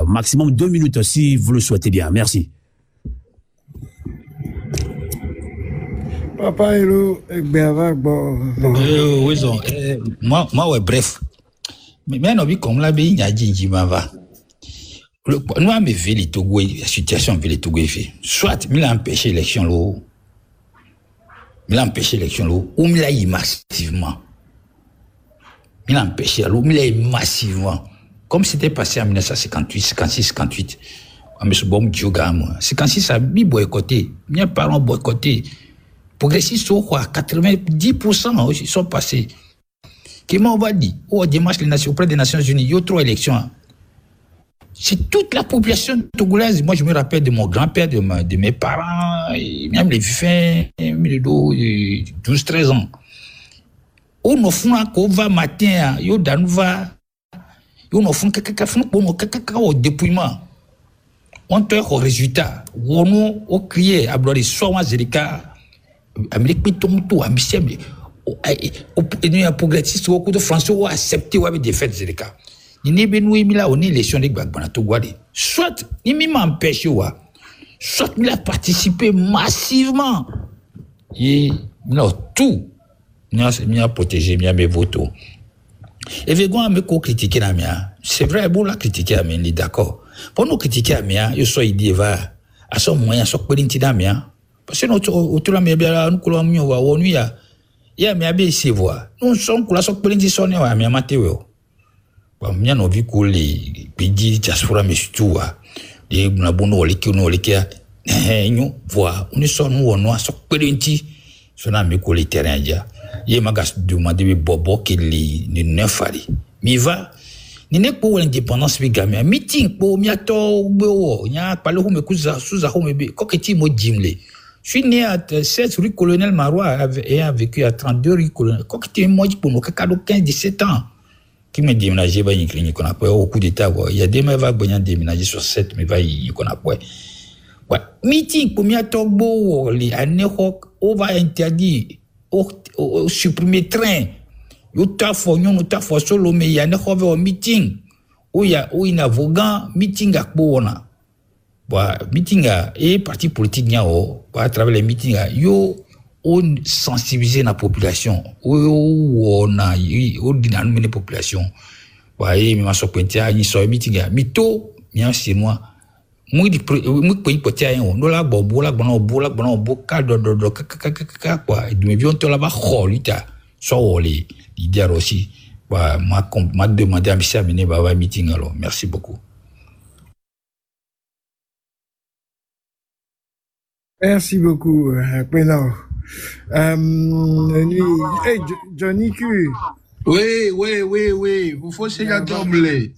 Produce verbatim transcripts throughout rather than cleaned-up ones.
maximum deux minutes si vous le souhaitez bien. Merci. Papa Hello, oui, moi, moi, ouais, bref. Mais maintenant, comme la vie, il y a dit, va. Nous avons vu les Togo, la situation de les Togo, soit il a empêché l'élection, il a empêché l'élection, ou il a eu massivement. Il a empêché, il a eu massivement. Comme c'était passé en mille neuf cent cinquante-huit, cinquante-six, cinquante-huit. M. Bom Djogam, cinquante-six, ça a mis boycotté. Mes parents boycotté. Progressistes, quoi, quatre-vingt-dix pour cent ils sont passés. Comment on va dire? Oh, dimanche, les nations, auprès des Nations Unies, il y a trois élections. C'est toute la population togolaise. Moi, je me rappelle de mon grand-père, de, ma, de mes parents, et même les fins, douze treize ans. On a fait un va matin, yo danouva, yo a fait un dépouillement. On te au résultat. On a crié à Blori, soit moi, Zerika, Amérique Pitomto, Ambition, il y a progressiste, beaucoup de Français ont accepté ou avec des fêtes Zerika. Il n'y a pas eu là, on est l'élection de Gbagba Togwadi. Soit, il m'a empêché, soit il a participé massivement. Et, non, tout. Il a protégé, il a mes votes. Et Végon a me critiqué la mienne. C'est vrai, bon, la critiquer la mienne, il est d'accord. Pour nous critiquer la mienne, il soit dit, va, à son moyen, soit que l'intérêt la mienne. Parce que nous, autour de la mienne, nous, coulons mieux, on y a, il y a mieux, ici, voir. Nous sommes, que la soit que l'intérêt sonne, à mienne, Mathéo. Bon, nous avons vu que les pays diaspora, mais surtout, les Nabono, les Kiono, les Kia, nous, voir, nous sommes, nous, on a, soit que l'intérêt, son ami, que les terrains, il m'a demandé Bobo qu'il est neuf ans. Mais va, il n'est pas l'indépendance, mais il y a un meeting pour miato, il y a pas le home, sous un home, coquetti, moi, Jimley. Je suis né à seize rue Colonel Marois et a vécu à trente-deux rue Colonel. Coquetti, moi, pour nous, caca, quinze, dix-sept ans. Qui m'a déménagé, va y clinique, qu'on a pas au coup d'état, il y a des mecs qui vont déménager sur sept, mais va y qu'on a pas. Ouais. Meeting pour miato, bo, les années, on va interdire. Au supprimer train yo ta fo nyon ta fo solo me ya ne khove au meeting où il y a où il y a vogan meeting à bona bah meeting à et parti politique nya o à travers les meetings yo on sensibiliser la population on a on dynamiser la population bah et me so pentia ni so meeting à mito bien c'est moi moi di moi pays potia yon no la bobo la bono bo la bono bo ka do do do ka ka ka ka quoi de me vion to la ba kholita so les leaders aussi bah m'a m'a demandé à monsieur amener ba ba meeting alors merci beaucoup. Merci beaucoup Pena. Euh hey Johnny Q. Oui oui oui oui, vous faut se la tomber.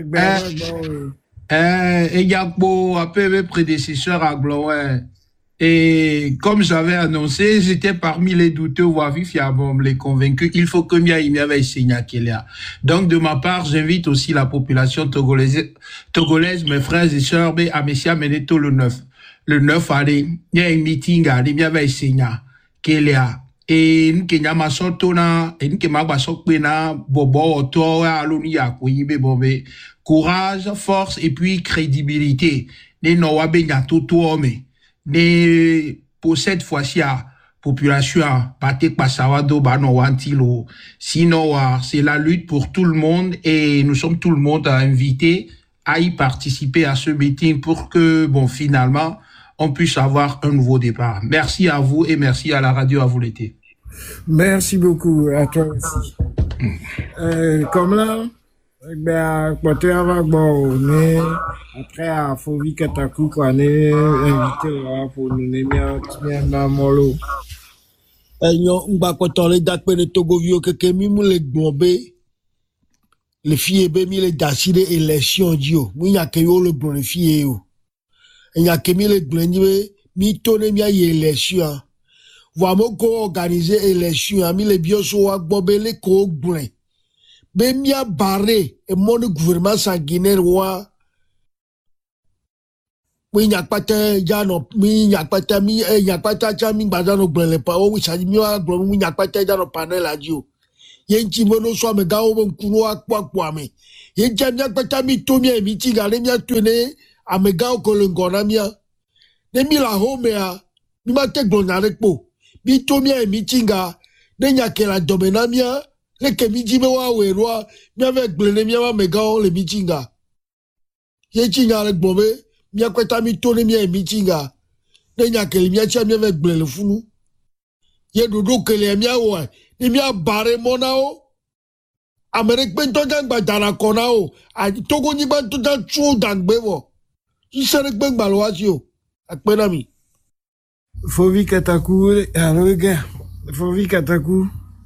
Euh, et Yagbo, un peu mes prédécesseurs à Gloin. Et comme j'avais annoncé, j'étais parmi les douteux, voire fiables, les convaincus. Il faut que Mia Imi avait signé qu'il y a. Donc, de ma part, j'invite aussi la population togolaise, togolaise, mes frères et sœurs, à Messia Meneto le neuf. Le neuf, allez, il y a un meeting, allez, Mia avait signé qu'il y a. Et nous, Kenya Masotona, et nous, Kenya Masotona, Bobo, Oto, Alonia, Kouyibe, Bobé. Courage, force et puis crédibilité. Ne n'owabe nyatoto ome. Ne pour cette fois-ci à population batek pasawado ba no wantilo. Sinon c'est la lutte pour tout le monde et nous sommes tout le monde à inviter à y participer à ce meeting pour que bon finalement on puisse avoir un nouveau départ. Merci à vous et merci à la radio à vous l'été. Merci beaucoup à toi aussi. euh, comme là ben côté avant bon mais après à Fovi Kataku quoi né invité pour nous nemia tienda molo enyo ngba koto le dakpe ne Togo vio keke mi mu le gbombe le fie be mi le dasire élection dio mu nya ke yo le bon le fie o nya ke mi le gbenji mi to ne mi aye élection wa mo ko organiser élection mi le bioso wa gbombe le ko gbren be mia barré et mon gouvernement sanguinaire wa mi nya pata ja no mi nya pata mi e nya pata cha mi gba no gbele pa o wi sa mi wa gbo mi nya pata ja no panel adio ye nchi mo no so me ga o nkuru apo apo ami ye jamia kwata mi tomia mi tinga le mia twene amega ko le ngona mia ne mi la home a mi ma te gbona le po mi tomia mi tinga ne nya ke la domena mia le ke mi jibe wa we ro mi ave gblene mi ma mega le mi tinga ye tinga le gbobe mi kwata mi tone mi mi tinga ne nya ke le mi cha mi ave gblele funu ye dodo ke le mi awo ni mi abare monao Amérique ben to jang ba dara kona o a togo ni ban to dan chu dan gbewo isere gbe gbalo wa si o apena mi Fovi kataku aloga Fovi kataku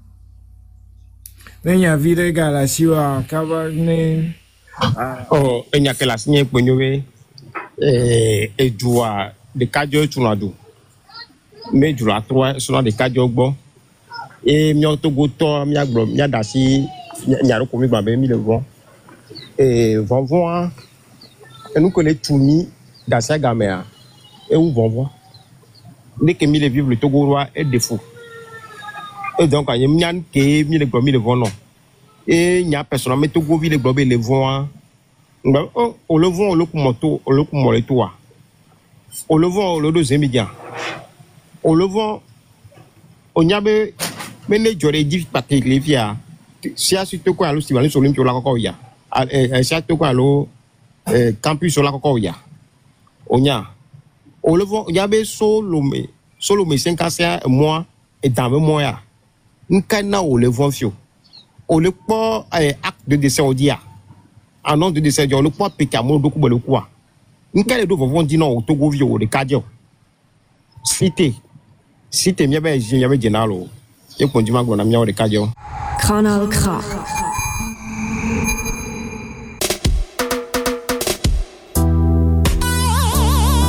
Nenya vire gala siwa kaba ne oh enya ke la sinye ponyowe eh ejua de kajo tunadu me jura trois sur de kajo gbo e mi togo to mi agbo mi adasi nyaro komi gbabe mi le vent et vent et nous connaît Tumi dans sa gamea et où vent dès que mi le vivre le Togo roi est défaut et donc il y a mian que mi le gbo mi le vent non et il y a personne mais Togo vi le gbo le vent on le vent on le kumoto on le kumole toi on le vent le deuxième média on le vent on y a be mais les jolé dit pas que les via si a surtout quoi alors si va sur l'impi la kokoya eh si a tout quoi alors campus sur la kokoya onya on le voit il y avait solo mais solo mais cinq mois et dans un mois ya nkana on le voit fio on le pas acte de décès au dia en nom de décès on le pas pécamo beaucoup le quoi nkana do vont dire non au Togo vio de cadio cité cité mi avait mi avait génalo et pour dire ma gona mi au de cadio Kanal K.